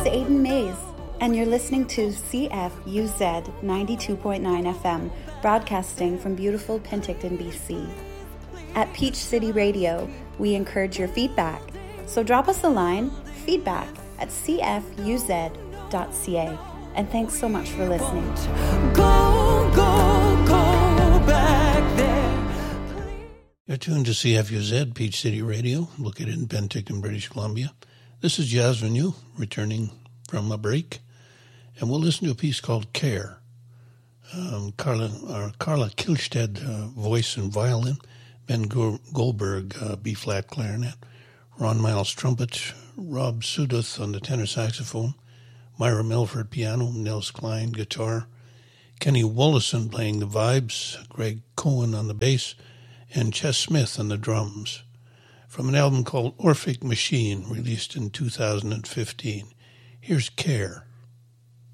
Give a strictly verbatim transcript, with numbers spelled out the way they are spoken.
is Aidan Mays, and you're listening to C F U Z ninety-two point nine F M, broadcasting from beautiful Penticton, B C. At Peach City Radio, we encourage your feedback, so drop us a line, feedback at c f u z dot c a. And thanks so much for listening. Go, go, go back there. You're tuned to C F U Z, Peach City Radio, located in Penticton, British Columbia. This is Jazz Renew, returning from a break, and we'll listen to a piece called Care. Um, Carla, or Carla Kilstead, uh, voice and violin, Ben Goldberg, uh, B-flat clarinet, Ron Miles trumpet, Rob Suduth on the tenor saxophone, Myra Milford piano, Nels Klein guitar, Kenny Wollison playing the vibes, Greg Cohen on the bass, and Chess Smith on the drums. From an album called Orphic Machine, released in two thousand fifteen. Here's Care.